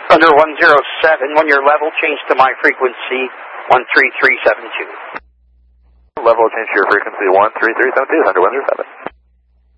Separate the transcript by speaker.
Speaker 1: Thunder 107, when your level changed to my frequency, 13372.
Speaker 2: Level change to your frequency, 13372, Thunder 107.